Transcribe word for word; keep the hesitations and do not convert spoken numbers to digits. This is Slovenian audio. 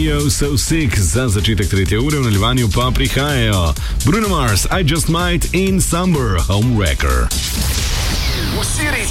Radio So Sick za začetek tretje ure, v nadaljevanju pa prihajajo Bruno Mars, I Just Might in Somber, Homewrecker.